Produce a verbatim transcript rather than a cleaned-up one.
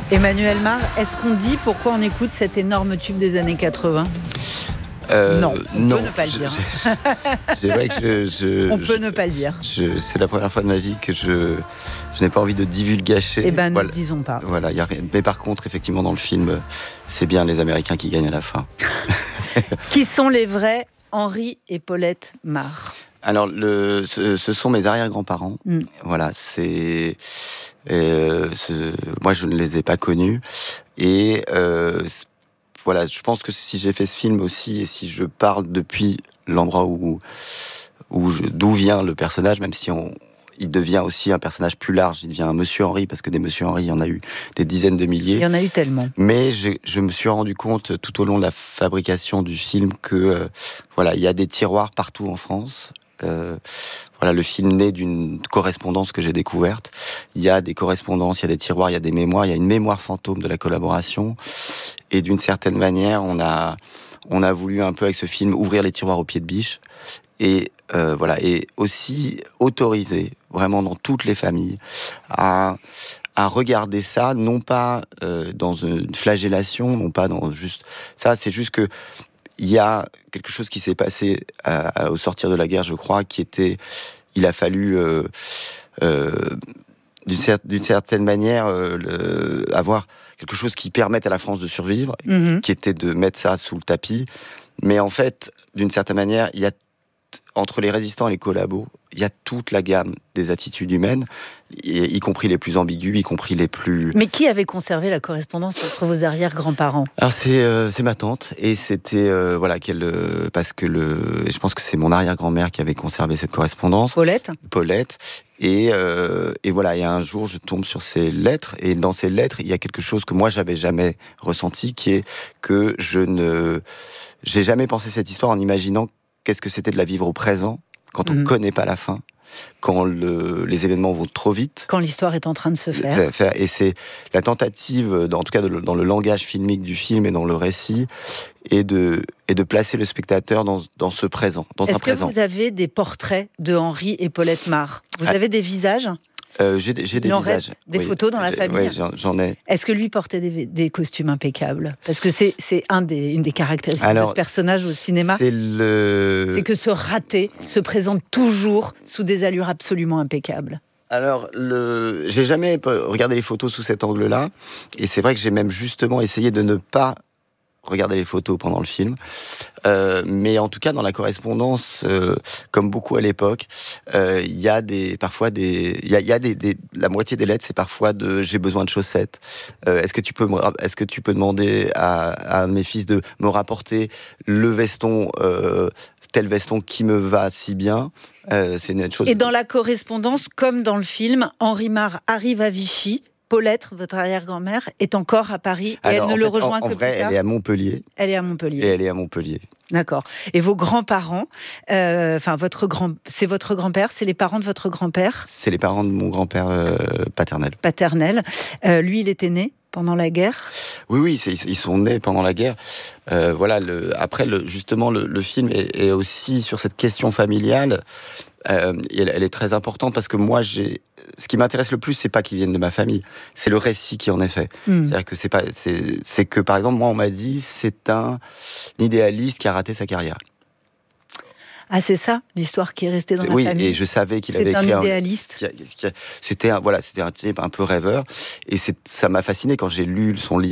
Emmanuel Mar, est-ce qu'on dit pourquoi on écoute cet énorme tube des années quatre-vingts ? Euh, non, on non, peut ne pas le dire. Je, je, c'est vrai que je, je, on peut je, ne pas le dire. Je, c'est la première fois de ma vie que je, je n'ai pas envie de divulgacher. Eh ben, voilà, ne disons pas. Voilà, y a rien. Mais par contre, effectivement, dans le film, c'est bien les Américains qui gagnent à la fin. Qui sont les vrais Henri et Paulette Mar ? Alors, le, ce, ce sont mes arrière-grands-parents. Mm. Voilà, c'est, euh, ce, moi, je ne les ai pas connus. Et euh, voilà, je pense que si j'ai fait ce film aussi, et si je parle depuis l'endroit où, où je, d'où vient le personnage, même si on, il devient aussi un personnage plus large, il devient un Monsieur Henri, parce que des Monsieur Henri, il y en a eu des dizaines de milliers. Il y en a eu tellement. Mais je, je me suis rendu compte tout au long de la fabrication du film que euh, voilà, il y a des tiroirs partout en France. Euh, voilà, le film naît d'une correspondance que j'ai découverte. Il y a des correspondances, il y a des tiroirs, il y a des mémoires, il y a une mémoire fantôme de la collaboration. Et d'une certaine manière, on a, on a voulu un peu avec ce film ouvrir les tiroirs au pied de biche et euh, voilà, et aussi autoriser vraiment dans toutes les familles à à regarder ça, non pas euh, dans une flagellation, non pas dans juste ça, c'est juste que il y a quelque chose qui s'est passé à, à, au sortir de la guerre, je crois, qui était, il a fallu euh, euh, d'une, cer- d'une certaine manière euh, le, avoir quelque chose qui permette à la France de survivre, mmh. qui était de mettre ça sous le tapis. Mais en fait, d'une certaine manière, il y a entre les résistants et les collabos, il y a toute la gamme des attitudes humaines, y, y compris les plus ambiguës, y compris les plus... Mais qui avait conservé la correspondance entre vos arrière-grands-parents ? Alors c'est, euh, c'est ma tante, et c'était... Euh, voilà, qu'elle, euh, parce que le, je pense que c'est mon arrière-grand-mère qui avait conservé cette correspondance. Paulette ? Paulette. Et, euh, et voilà, et un jour, je tombe sur ces lettres, et dans ces lettres, il y a quelque chose que moi, j'avais jamais ressenti, qui est que je ne... J'ai jamais pensé cette histoire en imaginant qu'est-ce que c'était de la vivre au présent, quand on ne mmh. connaît pas la fin, quand le, les événements vont trop vite. Quand l'histoire est en train de se faire. faire et c'est la tentative, en tout cas dans le langage filmique du film et dans le récit, et de, et de placer le spectateur dans, dans ce présent, dans Est-ce un présent. Est-ce que vous avez des portraits de Henri et Paulette Mar ? Vous ah. avez des visages ? Euh, j'ai, j'ai des Il en visages. Reste des oui. photos dans la j'ai, famille. Oui, j'en, j'en ai. Est-ce que lui portait des, des costumes impeccables ? Parce que c'est, c'est un des, une des caractéristiques Alors, de ce personnage au cinéma. C'est, le... c'est que ce raté se présente toujours sous des allures absolument impeccables. Alors, le... j'ai jamais regardé les photos sous cet angle-là. Et c'est vrai que j'ai même justement essayé de ne pas regarder les photos pendant le film. Euh, mais en tout cas, dans la correspondance, euh, comme beaucoup à l'époque, il euh, y a des, parfois des, il y a, y a des, des, la moitié des lettres, c'est parfois de j'ai besoin de chaussettes. Euh, est-ce que tu peux, me, est-ce que tu peux demander à, à un de mes fils de me rapporter le veston, euh, tel veston qui me va si bien. Euh, c'est une chose. Et dans la correspondance, comme dans le film, Henri Mar arrive à Vichy. Paulette, votre arrière-grand-mère, est encore à Paris et Alors, elle ne en le fait, rejoint en, en que vrai, plus tard. Elle est à Montpellier. Elle est à Montpellier. Et elle est à Montpellier. D'accord. Et vos grands-parents, euh, enfin votre grand, c'est votre grand-père, c'est les parents de votre grand-père ? C'est les parents de mon grand-père euh, paternel. Paternel. Euh, lui, il était né pendant la guerre ? Oui, oui, c'est, ils sont nés pendant la guerre. Euh, voilà. Le, après, le, justement, le, le film est, est aussi sur cette question familiale. Euh, elle, elle est très importante parce que moi, j'ai ce qui m'intéresse le plus, c'est pas qu'ils viennent de ma famille, c'est le récit qui en est fait. Mmh. C'est-à-dire que c'est pas, c'est, c'est que par exemple, moi, on m'a dit, c'est un idéaliste qui a raté sa carrière. Ah, c'est ça, l'histoire qui est restée dans c'est, la oui, famille. Oui, et je savais qu'il c'est avait écrit un idéaliste. Un, qui a, qui a, c'était un, voilà, c'était un type un peu rêveur, et c'est, ça m'a fasciné quand j'ai lu son livre.